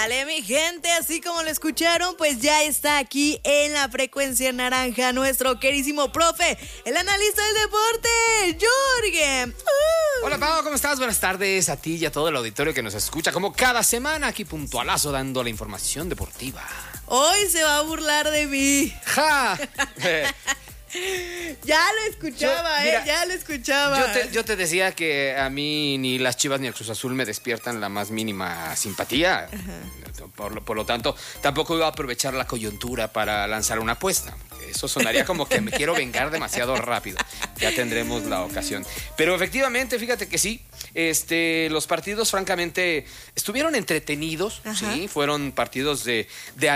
Éale, mi gente, así como lo escucharon, pues ya está aquí en la frecuencia naranja nuestro queridísimo profe, el analista del deporte, Jorge. Hola, Pau, ¿cómo estás? Buenas tardes a ti y a todo el auditorio que nos escucha como cada semana aquí puntualazo dando la información deportiva. Hoy se va a burlar de mí. ¡Ja! Ya lo escuchaba, Mira, ya lo escuchaba. Yo te decía que a mí ni las Chivas ni el Cruz Azul me despiertan la más mínima simpatía. Por lo tanto, tampoco iba a aprovechar la coyuntura para lanzar una apuesta. Eso sonaría como que me quiero vengar demasiado rápido. Ya tendremos la ocasión. Pero efectivamente, fíjate que sí, los partidos francamente estuvieron entretenidos. Sí, fueron partidos de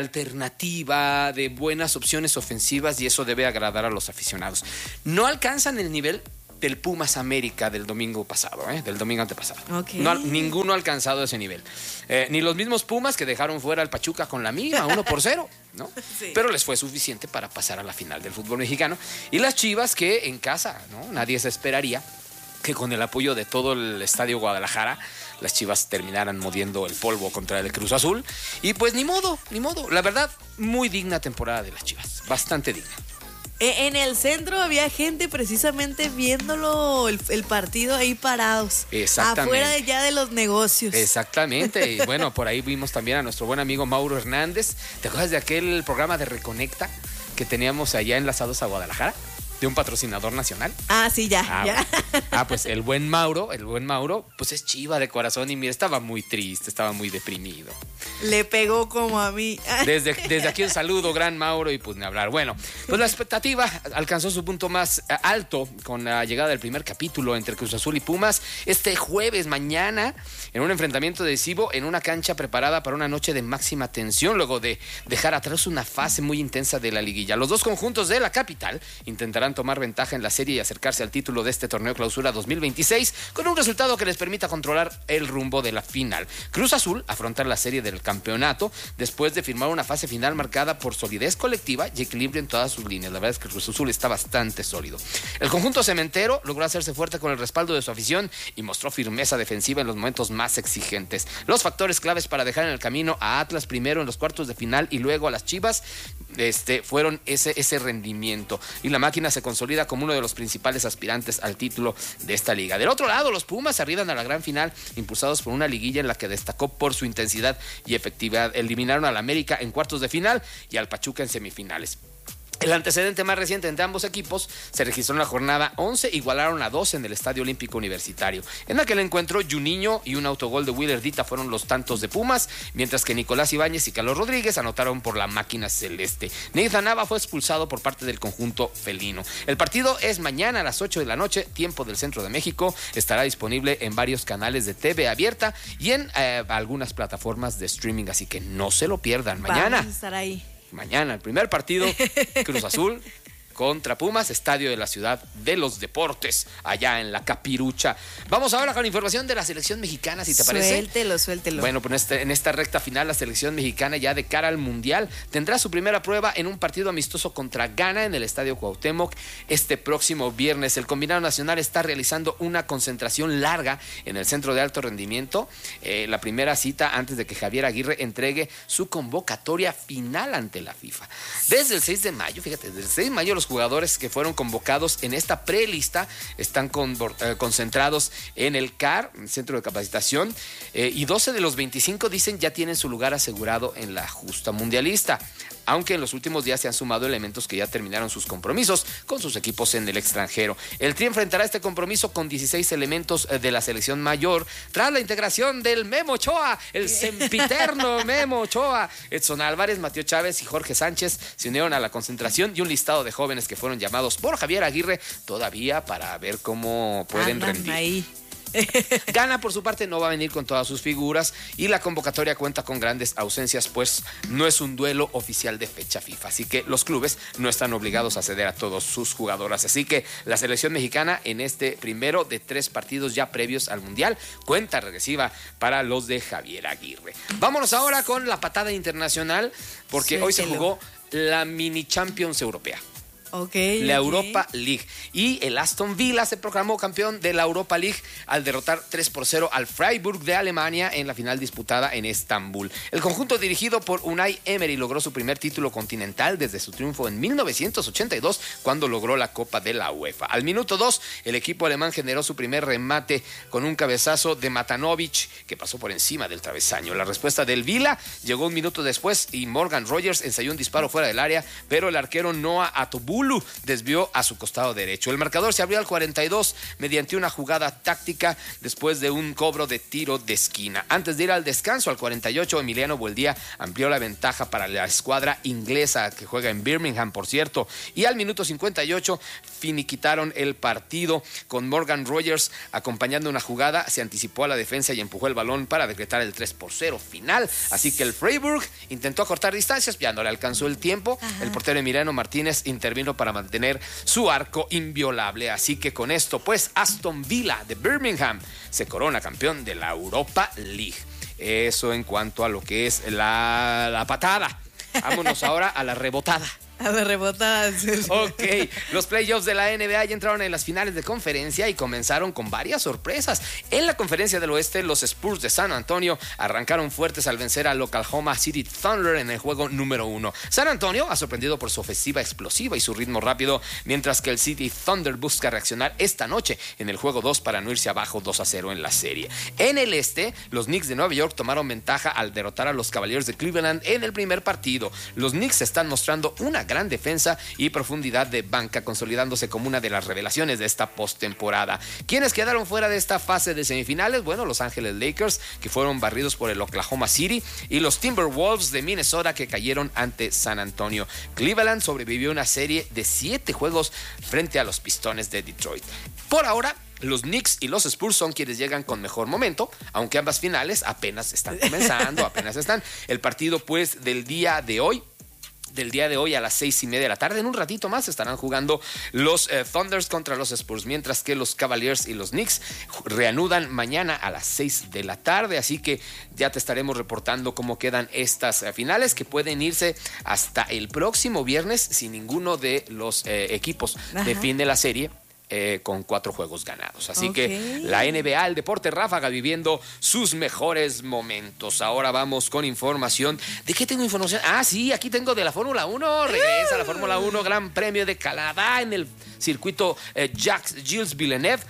alternativa, de buenas opciones ofensivas, y eso debe agradar a los aficionados. No alcanzan el nivel del Pumas América del domingo pasado, del domingo antepasado. Okay. No, ninguno ha alcanzado ese nivel. Ni los mismos Pumas que dejaron fuera al Pachuca con la mínima, 1-0, ¿no? Sí. Pero les fue suficiente para pasar a la final del fútbol mexicano. Y las Chivas que en casa, ¿no? Nadie se esperaría que con el apoyo de todo el Estadio Guadalajara las Chivas terminaran moviendo el polvo contra el Cruz Azul. Y pues ni modo. La verdad, muy digna temporada de las Chivas. Bastante digna. En el centro había gente precisamente viéndolo, el partido ahí parados. Exactamente. Afuera ya de los negocios. Exactamente. Y bueno, por ahí vimos también a nuestro buen amigo Mauro Hernández. ¿Te acuerdas de aquel programa de Reconecta que teníamos allá enlazados a Guadalajara? De un patrocinador nacional. Ah, sí, ya. Pues el buen Mauro, pues es chiva de corazón y mira, estaba muy triste, estaba muy deprimido. Le pegó como a mí. Desde aquí un saludo, gran Mauro, y pues ni hablar. Bueno, pues la expectativa alcanzó su punto más alto con la llegada del primer capítulo entre Cruz Azul y Pumas este jueves, mañana, en un enfrentamiento decisivo en una cancha preparada para una noche de máxima tensión, luego de dejar atrás una fase muy intensa de la liguilla. Los dos conjuntos de la capital intentarán tomar ventaja en la serie y acercarse al título de este torneo Clausura 2026 con un resultado que les permita controlar el rumbo de la final. Cruz Azul afronta la serie del campeonato después de firmar una fase final marcada por solidez colectiva y equilibrio en todas sus líneas. La verdad es que Cruz Azul está bastante sólido. El conjunto cementero logró hacerse fuerte con el respaldo de su afición y mostró firmeza defensiva en los momentos más exigentes. Los factores claves para dejar en el camino a Atlas primero en los cuartos de final y luego a las Chivas fueron ese rendimiento, y la máquina se consolida como uno de los principales aspirantes al título de esta liga. Del otro lado, los Pumas arriban a la gran final impulsados por una liguilla en la que destacó por su intensidad y efectividad. Eliminaron al América en cuartos de final y al Pachuca en semifinales. El antecedente más reciente entre ambos equipos se registró en la jornada 11, igualaron a 12 en el Estadio Olímpico Universitario. En aquel encuentro, Juninho y un autogol de Willer Dita fueron los tantos de Pumas, mientras que Nicolás Ibáñez y Carlos Rodríguez anotaron por la máquina celeste. Nathan Nava fue expulsado por parte del conjunto felino. El partido es mañana a las 8 de la noche, tiempo del centro de México. Estará disponible en varios canales de TV abierta y en algunas plataformas de streaming, así que no se lo pierdan. Mañana. Vamos a estar ahí. Mañana, el primer partido, Cruz Azul contra Pumas, Estadio de la Ciudad de los Deportes, allá en la Capirucha. Vamos ahora con información de la selección mexicana, si te parece. Suéltelo. Bueno, pues en esta recta final, la selección mexicana ya de cara al Mundial tendrá su primera prueba en un partido amistoso contra Ghana en el Estadio Cuauhtémoc este próximo viernes. El combinado nacional está realizando una concentración larga en el centro de alto rendimiento, la primera cita antes de que Javier Aguirre entregue su convocatoria final ante la FIFA. Desde el 6 de mayo, fíjate, desde el 6 de mayo los jugadores que fueron convocados en esta prelista están concentrados en el CAR, el Centro de Capacitación, y 12 de los 25 dicen ya tienen su lugar asegurado en la justa mundialista, aunque en los últimos días se han sumado elementos que ya terminaron sus compromisos con sus equipos en el extranjero. El Tri enfrentará este compromiso con 16 elementos de la selección mayor, tras la integración del Memo Ochoa, el sempiterno Memo Ochoa. Edson Álvarez, Mateo Chávez y Jorge Sánchez se unieron a la concentración, y un listado de jóvenes que fueron llamados por Javier Aguirre todavía para ver cómo pueden rendir. Ahí. Ghana, por su parte, no va a venir con todas sus figuras y la convocatoria cuenta con grandes ausencias, pues no es un duelo oficial de fecha FIFA, así que los clubes no están obligados a ceder a todos sus jugadoras. Así que la selección mexicana en este primero de 3 partidos ya previos al Mundial, cuenta regresiva para los de Javier Aguirre. Vámonos ahora con la patada internacional, porque hoy se jugó la Mini Champions Europea. La Europa League. Y el Aston Villa se proclamó campeón de la Europa League al derrotar 3-0 al Freiburg de Alemania en la final disputada en Estambul. El conjunto dirigido por Unai Emery logró su primer título continental desde su triunfo en 1982, cuando logró la Copa de la UEFA. Al minuto 2, el equipo alemán generó su primer remate con un cabezazo de Matanovic que pasó por encima del travesaño. La respuesta del Villa llegó un minuto después y Morgan Rogers ensayó un disparo fuera del área, pero el arquero Noah Atobulu desvió a su costado derecho. El marcador se abrió al 42 mediante una jugada táctica después de un cobro de tiro de esquina. Antes de ir al descanso, al 48, Emiliano Buendía amplió la ventaja para la escuadra inglesa que juega en Birmingham, por cierto, y al minuto 58 finiquitaron el partido con Morgan Rogers acompañando una jugada, se anticipó a la defensa y empujó el balón para decretar el 3-0 final. Así que el Freiburg intentó acortar distancias, ya no le alcanzó el tiempo. El portero Emiliano Martínez intervino para mantener su arco inviolable. Así que con esto, pues, Aston Villa de Birmingham se corona campeón de la Europa League. Eso en cuanto a lo que es la patada. Vámonos ahora a la rebotada. A ver, rebotadas. Ok, los playoffs de la NBA ya entraron en las finales de conferencia y comenzaron con varias sorpresas. En la conferencia del oeste, los Spurs de San Antonio arrancaron fuertes al vencer al Oklahoma City Thunder en el juego número 1. San Antonio ha sorprendido por su ofensiva explosiva y su ritmo rápido, mientras que el City Thunder busca reaccionar esta noche en el juego 2 para no irse abajo 2-0 en la serie. En el este, los Knicks de Nueva York tomaron ventaja al derrotar a los Cavaliers de Cleveland en el primer partido. Los Knicks están mostrando una gran defensa y profundidad de banca, consolidándose como una de las revelaciones de esta postemporada. ¿Quiénes quedaron fuera de esta fase de semifinales? Bueno, Los Ángeles Lakers, que fueron barridos por el Oklahoma City, y los Timberwolves de Minnesota, que cayeron ante San Antonio. Cleveland sobrevivió a una serie de 7 juegos frente a los Pistones de Detroit. Por ahora, los Knicks y los Spurs son quienes llegan con mejor momento, aunque ambas finales apenas están comenzando, El partido, pues, del día de hoy a las 6:30 de la tarde. En un ratito más estarán jugando los Thunders contra los Spurs, mientras que los Cavaliers y los Knicks reanudan mañana a las 6 de la tarde. Así que ya te estaremos reportando cómo quedan estas finales, que pueden irse hasta el próximo viernes si ninguno de los equipos define la serie con 4 juegos ganados. Así que la NBA, el deporte ráfaga, viviendo sus mejores momentos. Ahora vamos con información. ¿De qué tengo información? Ah, sí, aquí tengo de la Fórmula 1. Regresa la Fórmula 1, Gran Premio de Canadá en el circuito Jacques Villeneuve.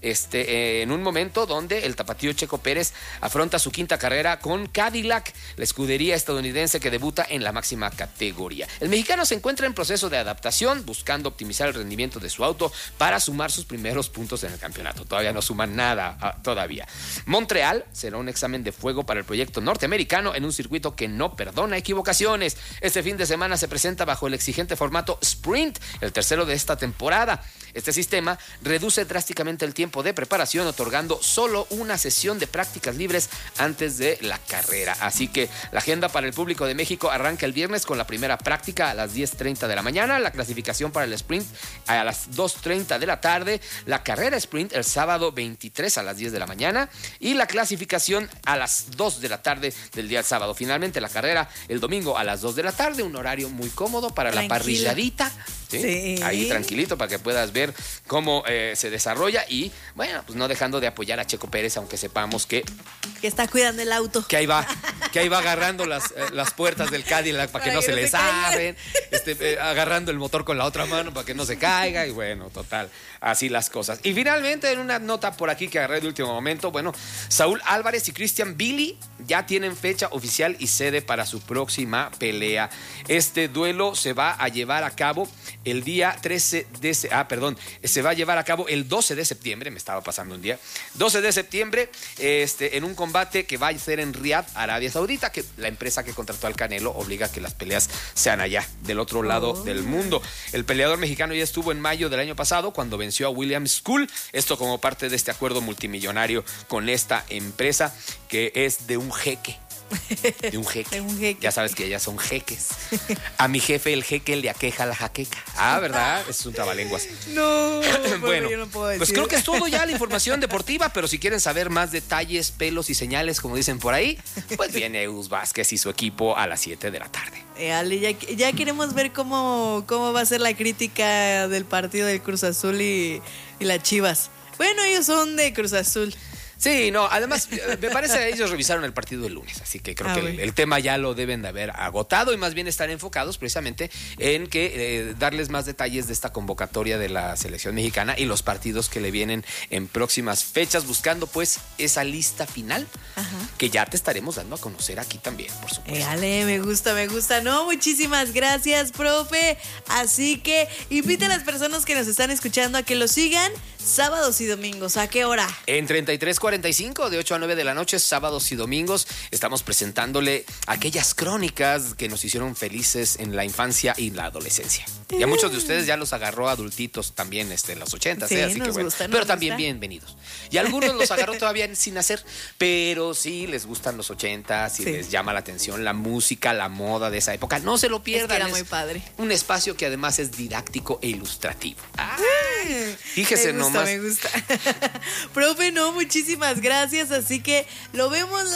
En un momento donde el tapatío Checo Pérez afronta su 5ª carrera con Cadillac, la escudería estadounidense que debuta en la máxima categoría. El mexicano se encuentra en proceso de adaptación, buscando optimizar el rendimiento de su auto para sumar sus primeros puntos en el campeonato. Todavía no suman nada, todavía. Montreal será un examen de fuego para el proyecto norteamericano en un circuito que no perdona equivocaciones. Este fin de semana se presenta bajo el exigente formato Sprint, el tercero de esta temporada. Este sistema reduce drásticamente el tiempo de preparación, otorgando solo una sesión de prácticas libres antes de la carrera. Así que la agenda para el público de México arranca el viernes con la primera práctica a las 10:30 de la mañana, la clasificación para el sprint a las 2:30 de la tarde, la carrera sprint el sábado 23 a las 10 de la mañana y la clasificación a las 2 de la tarde del día sábado. Finalmente la carrera el domingo a las 2 de la tarde, un horario muy cómodo para la parrilladita. ¿Sí? Ahí tranquilito para que puedas ver cómo se desarrolla y, bueno, pues no dejando de apoyar a Checo Pérez, aunque sepamos que está cuidando el auto. Que ahí va agarrando las puertas del Cadillac para que no se le abren, agarrando el motor con la otra mano para que no se caiga y bueno, total, así las cosas. Y finalmente, en una nota por aquí que agarré de último momento, bueno, Saúl Álvarez y Christian Billy ya tienen fecha oficial y sede para su próxima pelea. Este duelo se va a llevar a cabo el día 13 de... se va a llevar a cabo el 12 de septiembre, me estaba pasando un día, 12 de septiembre, en un combate que va a ser en Riad, Arabia Saudita, que la empresa que contrató al Canelo obliga a que las peleas sean allá, del otro lado del mundo. El peleador mexicano ya estuvo en mayo del año pasado cuando venció a William School, esto como parte de este acuerdo multimillonario con esta empresa que es de un jeque De un jeque. De un jeque. Ya sabes que ellas son jeques. A mi jefe el jeque le aqueja la jaqueca. Ah, ¿verdad? Es un trabalenguas. No, Bueno, yo no puedo decir. pues creo que es todo ya la información deportiva, pero si quieren saber más detalles, pelos y señales, como dicen por ahí, pues viene Eus Vázquez y su equipo a las 7 de la tarde. Ale, ya queremos ver cómo va a ser la crítica del partido del Cruz Azul y las Chivas. Bueno, ellos son de Cruz Azul. Sí, no, además me parece que ellos revisaron el partido el lunes, así que creo que bueno. el tema ya lo deben de haber agotado y más bien están enfocados precisamente en que darles más detalles de esta convocatoria de la selección mexicana y los partidos que le vienen en próximas fechas, buscando pues esa lista final. Ajá. Que ya te estaremos dando a conocer aquí también, por supuesto. Ale, me gusta. No, muchísimas gracias, profe. Así que invita a las personas que nos están escuchando a que lo sigan sábados y domingos. ¿A qué hora? En 33:45, de 8 a 9 de la noche, sábados y domingos, estamos presentándole aquellas crónicas que nos hicieron felices en la infancia y la adolescencia. Y a muchos de ustedes ya los agarró adultitos también en los 80, sí, así que bueno. Pero también bienvenidos. Y algunos los agarró todavía sin nacer, pero sí les gustan los 80, sí les llama la atención la música, la moda de esa época. No se lo pierdan. Es que era muy padre. Un espacio que además es didáctico e ilustrativo. Fíjese nomás. Me gusta. Profe, no, muchísimas gracias. Así que lo vemos